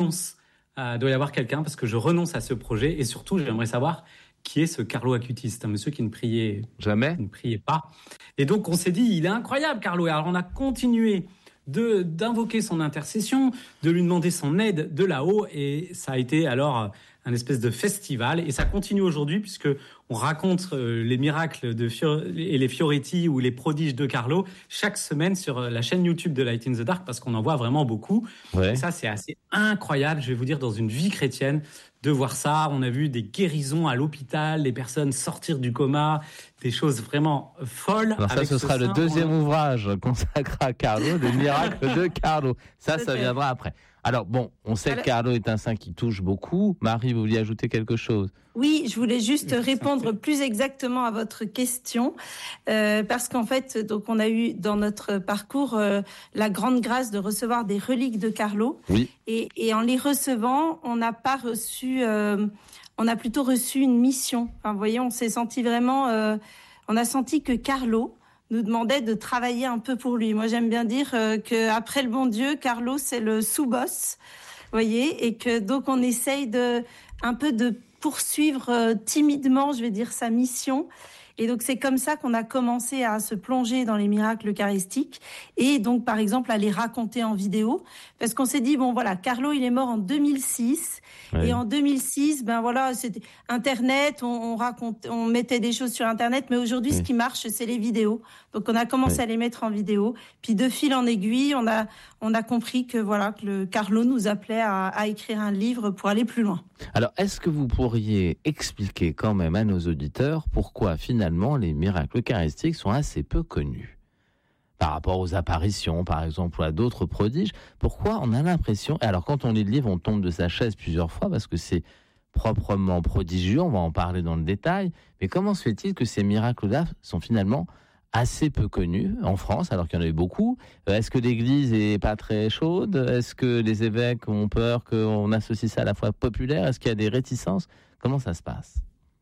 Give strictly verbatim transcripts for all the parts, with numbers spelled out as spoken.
renonce. Il doit y avoir quelqu'un parce que je renonce à ce projet. Et surtout, j'aimerais savoir qui est ce Carlo Acutis. C'est un monsieur qui ne priait jamais, qui ne priait pas. Et donc, on s'est dit, il est incroyable, Carlo. Et alors, on a continué de, d'invoquer son intercession, de lui demander son aide de là-haut. Et ça a été alors un espèce de festival. Et ça continue aujourd'hui puisque on raconte euh, les miracles de Fior- et les Fioretti ou les prodiges de Carlo chaque semaine sur la chaîne YouTube de Light in the Dark parce qu'on en voit vraiment beaucoup. Ouais. Et ça, c'est assez incroyable, je vais vous dire, dans une vie chrétienne, de voir ça. On a vu des guérisons à l'hôpital, des personnes sortir du coma, des choses vraiment folles. Alors ça, avec ce sera saint, le deuxième on... ouvrage consacré à Carlo, des miracles de Carlo. Ça, ça viendra après. Alors bon, on sait Alors... que Carlo est un saint qui touche beaucoup. Marie, vous vouliez ajouter quelque chose ? Oui, je voulais juste répondre plus exactement à votre question, euh, parce qu'en fait, donc on a eu dans notre parcours euh, la grande grâce de recevoir des reliques de Carlo, oui. et, et en les recevant, on n'a pas reçu, euh, on a plutôt reçu une mission. Enfin, vous voyez, on s'est senti vraiment, euh, on a senti que Carlo nous demandait de travailler un peu pour lui. Moi, j'aime bien dire euh, que après le bon Dieu, Carlo c'est le sous-boss, vous voyez, et que donc on essaye de un peu de poursuivre euh, timidement, je vais dire, sa mission. Et donc, c'est comme ça qu'on a commencé à se plonger dans les miracles eucharistiques et donc, par exemple, à les raconter en vidéo. Parce qu'on s'est dit, bon, voilà, Carlo, il est mort en deux mille six. Oui. Et en deux mille six, ben voilà, c'était Internet, on, on raconte, on mettait des choses sur Internet. Mais aujourd'hui, oui. ce qui marche, c'est les vidéos. Donc, on a commencé oui. à les mettre en vidéo. Puis, de fil en aiguille, on a, on a compris que, voilà, que le Carlo nous appelait à, à écrire un livre pour aller plus loin. Alors, est-ce que vous pourriez expliquer quand même à nos auditeurs pourquoi finalement les miracles eucharistiques sont assez peu connus par rapport aux apparitions, par exemple, ou à d'autres prodiges? Pourquoi on a l'impression... Et alors, quand on lit le livre, on tombe de sa chaise plusieurs fois parce que c'est proprement prodigieux, on va en parler dans le détail. Mais comment se fait-il que ces miracles-là sont finalement assez peu connus en France, alors qu'il y en a eu beaucoup? Est-ce que l'Église est pas très chaude? Est-ce que les évêques ont peur qu'on associe ça à la foi populaire? Est-ce qu'il y a des réticences? Comment ça se passe?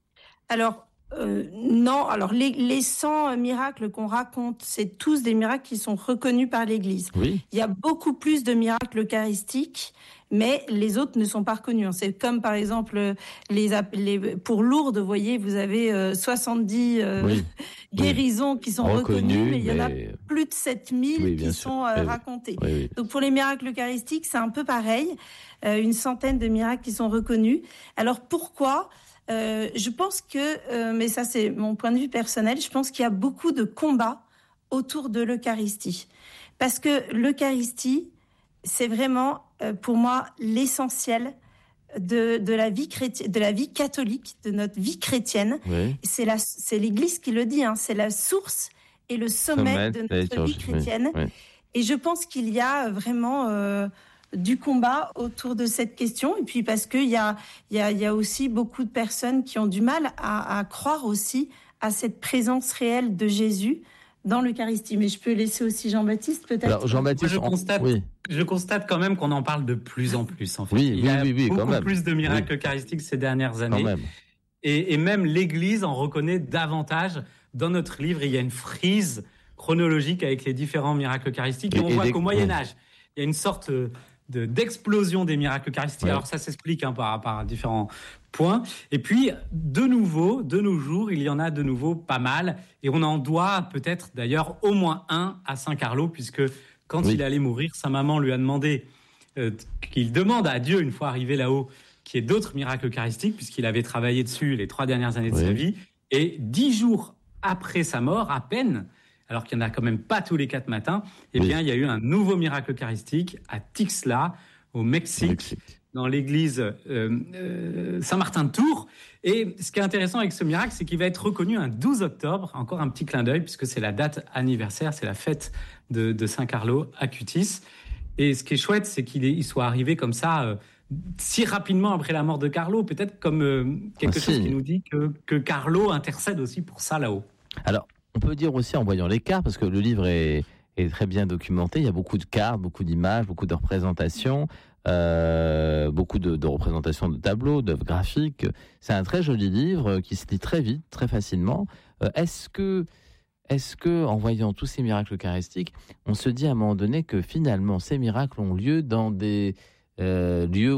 Alors, euh, non. Alors, les, les cent miracles qu'on raconte, c'est tous des miracles qui sont reconnus par l'Église. Oui. Il y a beaucoup plus de miracles eucharistiques, mais les autres ne sont pas reconnus. C'est comme, par exemple, les, les, pour Lourdes, vous voyez, vous avez euh, soixante-dix euh, oui. guérisons oui. qui sont reconnues, reconnues mais il y en a plus de sept mille oui, qui sont euh, racontées. Oui, oui. Donc, pour les miracles eucharistiques, c'est un peu pareil. Euh, une centaine de miracles qui sont reconnus. Alors, pourquoi ? Euh, je pense que, euh, mais ça c'est mon point de vue personnel, je pense qu'il y a beaucoup de combats autour de l'Eucharistie. Parce que l'Eucharistie, c'est vraiment, euh, pour moi, l'essentiel de, de, la vie chréti- de la vie catholique, de notre vie chrétienne. Oui. C'est, la, c'est l'Église qui le dit, hein, c'est la source et le sommet, sommet de notre vie chrétienne. Oui. Oui. Et je pense qu'il y a vraiment... Euh, du combat autour de cette question, et puis parce qu'il y a, y, a, y a aussi beaucoup de personnes qui ont du mal à, à croire aussi à cette présence réelle de Jésus dans l'Eucharistie. Mais je peux laisser aussi Jean-Baptiste peut-être. Alors, Jean-Baptiste, Moi, je constate, oui. je constate quand même qu'on en parle de plus en plus. En fait. Oui, Il oui, y a oui, oui, beaucoup quand même. plus de miracles oui. eucharistiques ces dernières années. Quand même. Et, et même l'Église en reconnaît davantage. Dans notre livre, il y a une frise chronologique avec les différents miracles eucharistiques. Et, et on et voit des... qu'au Moyen-Âge, il y a une sorte... De, d'explosion des miracles eucharistiques. Ouais. Alors ça s'explique hein, par, par différents points. Et puis, de nouveau, de nos jours, il y en a de nouveau pas mal. Et on en doit peut-être d'ailleurs au moins un à Saint Carlo, puisque quand oui. il allait mourir, sa maman lui a demandé euh, qu'il demande à Dieu, une fois arrivé là-haut, qu'il y ait d'autres miracles eucharistiques, puisqu'il avait travaillé dessus les trois dernières années de oui. sa vie. Et dix jours après sa mort, à peine... alors qu'il n'y en a quand même pas tous les quatre matins, eh bien, oui. il y a eu un nouveau miracle eucharistique à Tixla, au Mexique, Mexique. dans l'église euh, euh, Saint-Martin de Tours. Et ce qui est intéressant avec ce miracle, c'est qu'il va être reconnu un douze octobre, encore un petit clin d'œil, puisque c'est la date anniversaire, c'est la fête de, de Saint Carlo Acutis. Et ce qui est chouette, c'est qu'il est, il soit arrivé comme ça, euh, si rapidement après la mort de Carlo, peut-être comme euh, quelque ah, chose si. qui nous dit que, que Carlo intercède aussi pour ça là-haut. Alors, on peut dire aussi en voyant les cartes, parce que le livre est, est très bien documenté, il y a beaucoup de cartes, beaucoup d'images, beaucoup de représentations, euh, beaucoup de, de représentations de tableaux, d'œuvres graphiques. C'est un très joli livre qui se lit très vite, très facilement. Euh, est-ce que, est-ce que, en voyant tous ces miracles eucharistiques, on se dit à un moment donné que finalement ces miracles ont lieu dans des, euh, lieu